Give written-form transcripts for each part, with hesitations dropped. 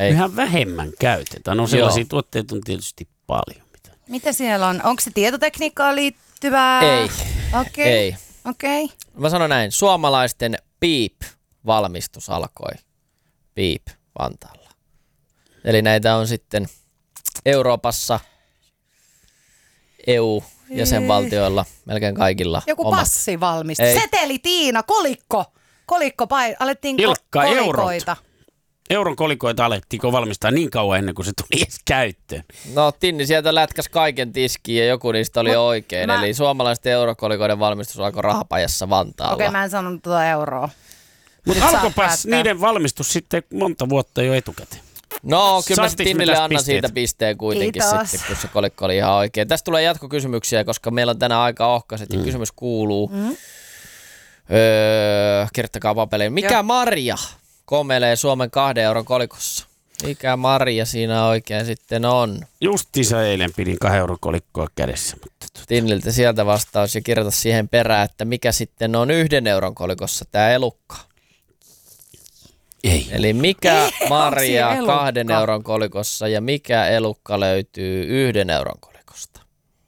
Ihan vähemmän käytetään. No sellaisia tuotteita on tietysti paljon. Mitä siellä on? Onko se tietotekniikkaan liittyvää? Ei. Okei. Mä sanon näin. Suomalaisten Beep-valmistus alkoi Beep Vantaalla. Eli näitä on sitten Euroopassa, EU-jäsenvaltioilla, melkein kaikilla. Joku omat. passivalmistus. Seteli, Tiina, kolikko. Alettiinko Ilkka, kolikoita? Euron kolikoita alettiinko valmistaa niin kauan ennen kuin se tuli edes käyttöön? No Tinni sieltä lätkäs kaiken tiskiin ja joku niistä oli oikein. Eli suomalaisten eurokolikoiden valmistus alkoi Rahapajassa Vantaalla. Okei, mä en sanonut tuota euroa. Mutta alkoipas niiden valmistus sitten monta vuotta jo etukäteen. No, kyllä mä sitten Tinnille annan pisteet? siitä pisteen kuitenkin. Kiitos. Sitten, kun se kolikko oli ihan oikein. Tästä tulee jatkokysymyksiä, koska meillä on tänään aika ohkaiset. Ja kysymys kuuluu, kirjoittakaa papeleen. Mikä marja komelee Suomen 2 euron kolikossa? Mikä marja siinä oikein sitten on? Justiinsa eilen pidin 2 euron kolikkoa kädessä. Tinniltä sieltä vastaus ja kirjoita siihen perään, että mikä sitten on 1 euron kolikossa, tämä elukka. Ei. Eli mikä marja onko se 2 elukka? euron kolikossa ja mikä elukka löytyy 1 euron kolikosta?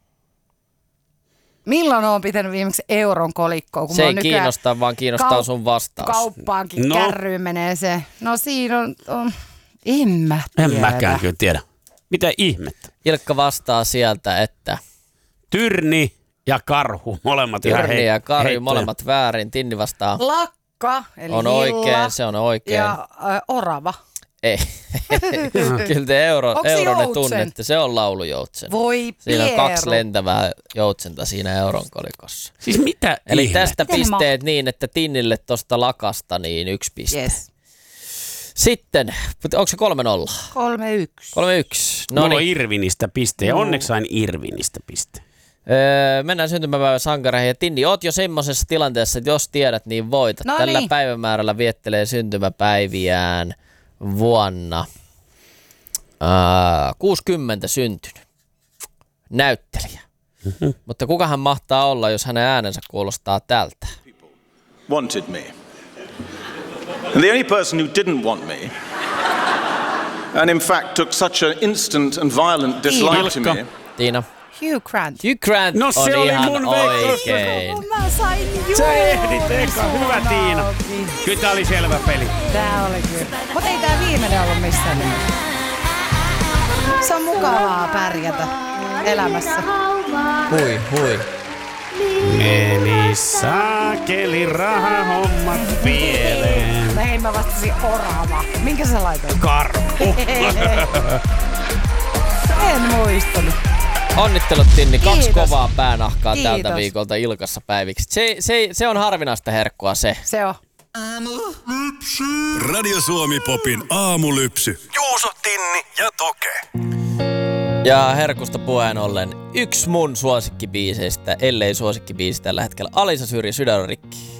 Milloin on pitänyt viimeksi euron kolikkoa? Kun Se mulla ei on nykyään kiinnosta, vaan kiinnostaa sun vastaus. Kauppaankin kärryyn menee se. No siinä on en mä En tiedä. mäkään kyllä tiedä. Mitä ihmettä? Ilkka vastaa sieltä, että Tyrni ja karhu, molemmat ihan Tyrni ja Kari, heittoja. molemmat väärin. Tinni vastaa. Lakka, eli On hilla, oikein, se on oikein. ja orava. Ei. Kyllä te Onko se euronne joutsen? tunnette. Se on laulujoutsen. Voi Siinä on Pieru. 2 lentävää joutsenta siinä euron kolikossa. Siis mitä Eli ihmettä? tästä pisteet niin, että Tinnille tosta lakasta niin 1 piste. Yes. Sitten, onko se 3-0? 3-1. 3-1. No Mulla on niin. Irvinistä piste ja onneksi sain Irvinistä piste. Mennään syntymäpäivän sankareihin. Ja Tinni, oot jo semmoisessa tilanteessa, että jos tiedät, niin voitat. No Tällä niin. päivämäärällä viettelee syntymäpäiviään vuonna 60 syntynyt näyttelijä. Mutta kuka hän mahtaa olla, jos hänen äänensä kuulostaa tältä? Wanted me. And the only person who didn't want me, and in fact took such an instant and violent dislike to me, Tiina. Hugh Grant. Hugh Grant No se on oli ihan mun veikkaus. oikein. Mä sain juuri. Sä ehdit eka. Hyvä Tiina. Kyllä tää oli selvä peli. Tää oli kyllä. Mutta ei tää viimeinen ollut missään nimessä. Se on mukavaa pärjätä elämässä. Hui. Meni saakeli rahahommat pieleen. Hei, mä vastasin orava. Minkä sä laitoit? Karhu. En muistanut. Onnittelut Tinni, 2 Kiitos. kovaa päänahkaa Kiitos. tältä viikolta Ilkassa päiviksi. Se on harvinaista herkkua se. Se on. Radio Suomi Popin aamulypsy. Juuso, Tinni ja Toke. Ja herkusta puheen ollen, yksi mun suosikkibiiseistä, ellei suosikkibiisi tällä hetkellä, Alisa Syrjä, Sydän on rikki.